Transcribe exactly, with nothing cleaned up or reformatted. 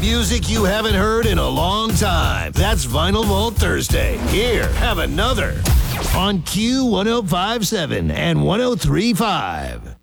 Music you haven't heard in a long time. That's Vinyl Vault Thursday. Here, have another on Q one oh five point seven and one oh three point five.